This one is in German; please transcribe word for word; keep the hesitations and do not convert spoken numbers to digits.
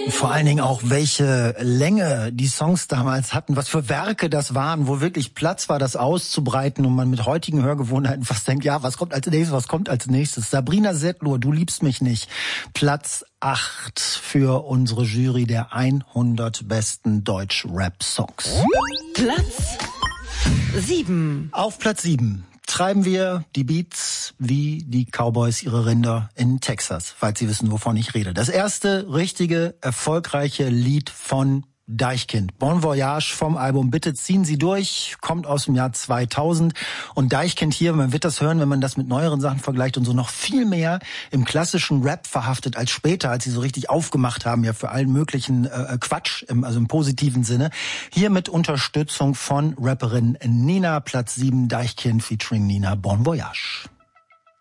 Vor allen Dingen auch, welche Länge die Songs damals hatten, was für Werke das waren, wo wirklich Platz war, das auszubreiten und man mit heutigen Hörgewohnheiten fast denkt, ja, was kommt als nächstes, was kommt als nächstes? Sabrina Setlur, Du liebst mich nicht. Platz acht für unsere Jury der hundert besten Deutsch-Rap-Songs. Platz sieben. Auf Platz sieben treiben wir die Beats wie die Cowboys ihre Rinder in Texas, falls Sie wissen, wovon ich rede. Das erste richtige, erfolgreiche Lied von Deichkind. Bon Voyage vom Album Bitte ziehen Sie durch, kommt aus dem Jahr zweitausend. Und Deichkind hier, man wird das hören, wenn man das mit neueren Sachen vergleicht und so, noch viel mehr im klassischen Rap verhaftet als später, als sie so richtig aufgemacht haben, ja, für allen möglichen äh, Quatsch, im, also im positiven Sinne. Hier mit Unterstützung von Rapperin Nina, Platz sieben, Deichkind featuring Nina, Bon Voyage.